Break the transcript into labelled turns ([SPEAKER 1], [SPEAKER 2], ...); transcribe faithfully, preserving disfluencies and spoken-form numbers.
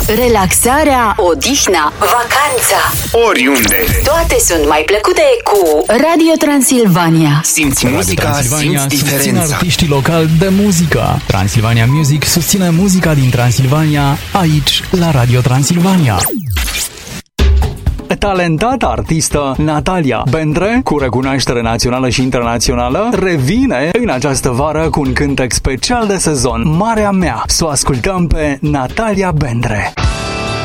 [SPEAKER 1] Relaxarea, odihna, vacanța,
[SPEAKER 2] oriunde.
[SPEAKER 1] toate sunt mai plăcute cu Radio Transilvania.
[SPEAKER 2] Simți muzica,
[SPEAKER 3] Transilvania
[SPEAKER 2] simți
[SPEAKER 3] susține
[SPEAKER 2] diferența.
[SPEAKER 3] artiștii locali de muzică. Transilvania Music susține muzica din Transilvania aici la Radio Transilvania. Talentata artistă Natalia Bendre, cu recunoaștere națională și internațională, revine în această vară cu un cântec special de sezon, Marea Mea. Să o ascultăm pe Natalia Bendre.